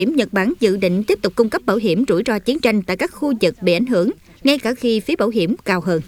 Nhật Bản dự định tiếp tục cung cấp bảo hiểm rủi ro chiến tranh tại các khu vực bị ảnh hưởng, ngay cả khi phí bảo hiểm cao hơn.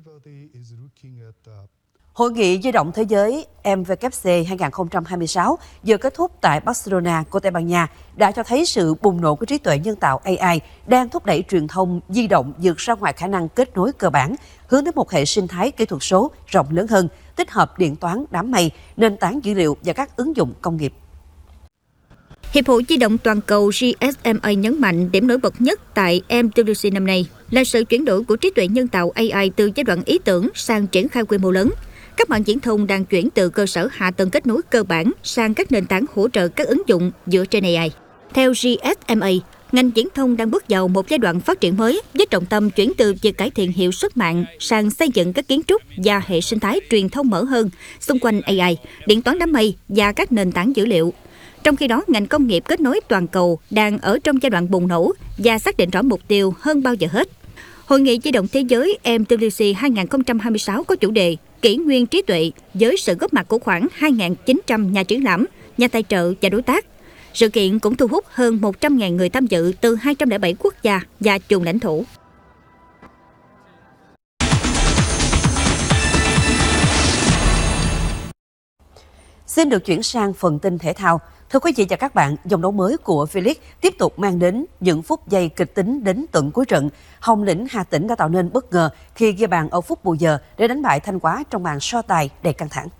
Hội nghị di động thế giới MWC 2026 vừa kết thúc tại Barcelona của Tây Ban Nha đã cho thấy sự bùng nổ của trí tuệ nhân tạo AI đang thúc đẩy truyền thông di động vượt ra ngoài khả năng kết nối cơ bản, hướng đến một hệ sinh thái kỹ thuật số rộng lớn hơn, tích hợp điện toán, đám mây, nền tảng dữ liệu và các ứng dụng công nghiệp. Hiệp hội Di động Toàn cầu GSMA nhấn mạnh điểm nổi bật nhất tại MWC năm nay là sự chuyển đổi của trí tuệ nhân tạo AI từ giai đoạn ý tưởng sang triển khai quy mô lớn. Các mạng viễn thông đang chuyển từ cơ sở hạ tầng kết nối cơ bản sang các nền tảng hỗ trợ các ứng dụng dựa trên AI. Theo GSMA, ngành viễn thông đang bước vào một giai đoạn phát triển mới với trọng tâm chuyển từ việc cải thiện hiệu suất mạng sang xây dựng các kiến trúc và hệ sinh thái truyền thông mở hơn xung quanh AI, điện toán đám mây và các nền tảng dữ liệu. Trong khi đó, ngành công nghiệp kết nối toàn cầu đang ở trong giai đoạn bùng nổ và xác định rõ mục tiêu hơn bao giờ hết. Hội nghị di động thế giới MWC 2026 có chủ đề Kỷ nguyên trí tuệ với sự góp mặt của khoảng 2.900 nhà triển lãm, nhà tài trợ và đối tác. Sự kiện cũng thu hút hơn 100.000 người tham dự từ 207 quốc gia và vùng lãnh thổ. Xin được chuyển sang phần tin thể thao. Thưa quý vị và các bạn, dòng đấu mới của V-League tiếp tục mang đến những phút giây kịch tính đến tận cuối trận. Hồng lĩnh Hà Tĩnh đã tạo nên bất ngờ khi ghi bàn ở phút bù giờ để đánh bại Thanh Hóa trong màn so tài đầy căng thẳng.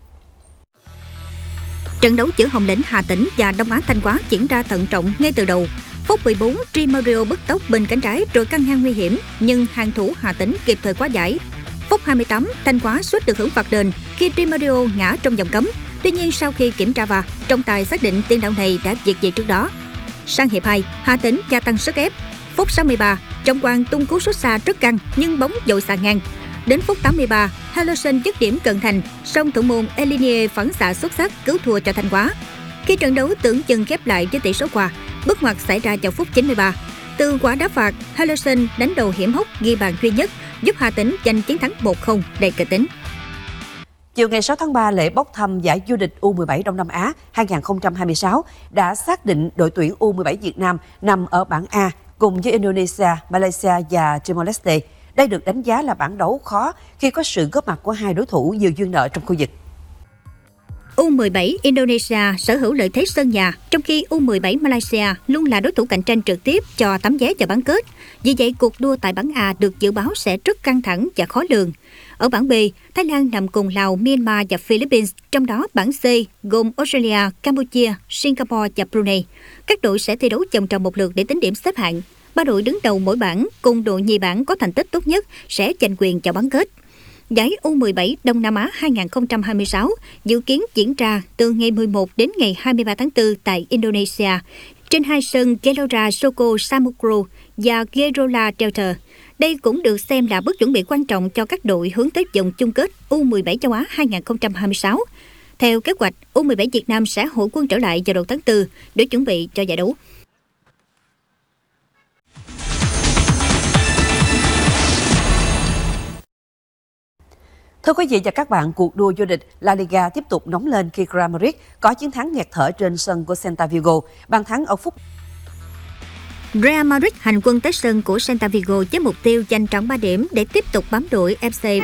Trận đấu giữa Hồng lĩnh Hà Tĩnh và Đông Á Thanh Hóa diễn ra thận trọng ngay từ đầu. Phút 14, Di Mario bứt tốc bên cánh trái rồi căng ngang nguy hiểm, nhưng hàng thủ Hà Tĩnh kịp thời hóa giải. Phút 28, Thanh Hóa suýt được hưởng phạt đền khi Di Mario ngã trong vòng cấm. Tuy nhiên sau khi kiểm tra VAR, trọng tài xác định tiền đạo này đã diệt về trước đó. Sang hiệp 2, Hà Tĩnh gia tăng sức ép. Phút 63, Trọng Quang tung cú sút xa rất căng nhưng bóng dội xà ngang. Đến phút 83, Henderson dứt điểm cận thành, song thủ môn Elinier phản xạ xuất sắc cứu thua cho Thanh Hóa. Khi trận đấu tưởng chừng khép lại với tỷ số hòa, bước ngoặt xảy ra vào phút 93. Từ quả đá phạt, Henderson đánh đầu hiểm hóc ghi bàn duy nhất, giúp Hà Tĩnh giành chiến thắng 1-0 đầy kịch tính. Chiều ngày 6 tháng 3, lễ bốc thăm giải vô địch U17 Đông Nam Á 2026 đã xác định đội tuyển U17 Việt Nam nằm ở bảng A cùng với Indonesia, Malaysia và Timor-Leste. Đây được đánh giá là bảng đấu khó khi có sự góp mặt của hai đối thủ nhiều duyên nợ trong khu vực. U17 Indonesia sở hữu lợi thế sân nhà, trong khi U17 Malaysia luôn là đối thủ cạnh tranh trực tiếp cho tấm vé vào bán kết. Vì vậy, cuộc đua tại bảng A được dự báo sẽ rất căng thẳng và khó lường. Ở bảng B, Thái Lan nằm cùng Lào, Myanmar và Philippines, trong đó bảng C gồm Australia, Campuchia, Singapore và Brunei. Các đội sẽ thi đấu vòng tròn một lượt để tính điểm xếp hạng. 3 đội đứng đầu mỗi bảng cùng đội nhì bảng có thành tích tốt nhất sẽ giành quyền vào bán kết. Giải U17 Đông Nam Á 2026 dự kiến diễn ra từ ngày 11 đến ngày 23 tháng 4 tại Indonesia, trên hai sân Gelora Soko Samudro và Gerola Delta. Đây cũng được xem là bước chuẩn bị quan trọng cho các đội hướng tới vòng chung kết U17 châu Á 2026. Theo kế hoạch, U17 Việt Nam sẽ hội quân trở lại vào đầu tháng 4 để chuẩn bị cho giải đấu. Thưa quý vị và các bạn, cuộc đua vô địch La Liga tiếp tục nóng lên khi Real Madrid có chiến thắng nghẹt thở trên sân của Celta Vigo, bàn thắng ở phút. Real Madrid hành quân tới sân của Celta Vigo với mục tiêu giành trọn 3 điểm để tiếp tục bám đuổi FC.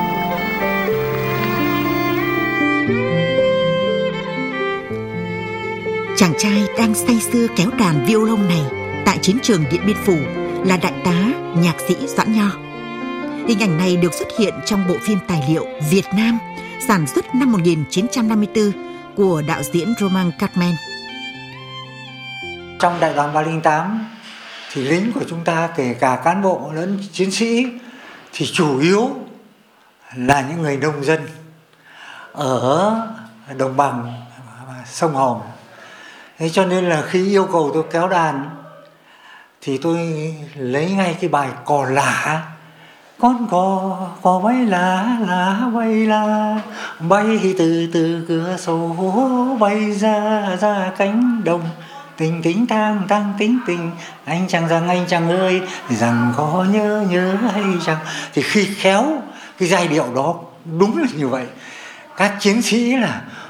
Chàng trai đang say sưa kéo đàn violon này tại chiến trường Điện Biên Phủ là đại tá nhạc sĩ Doãn Nho. Hình ảnh này được xuất hiện trong bộ phim tài liệu Việt Nam sản xuất năm 1954 của đạo diễn Roman Cartman. Trong đại đoàn 308 thì lính của chúng ta, kể cả cán bộ lẫn chiến sĩ, thì chủ yếu là những người nông dân ở đồng bằng sông Hồng. Thế cho nên là khi yêu cầu tôi kéo đàn thì tôi lấy ngay cái bài Cò Lả. Con cò bay lá bay la, bay từ cửa sổ bay ra cánh đồng, tình tính tang tính tình, anh chàng ơi rằng có nhớ hay chăng. Thì khi khéo cái giai điệu đó đúng là như vậy, các chiến sĩ là